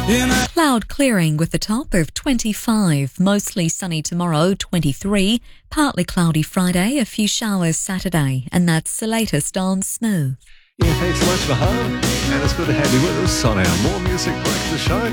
Cloud clearing with a top of 25. Mostly sunny tomorrow, 23. Partly cloudy Friday, a few showers Saturday. And that's the latest on Smooth. Yeah, thanks so much for home, and it's good to have you with us on our More Music Breakfast show.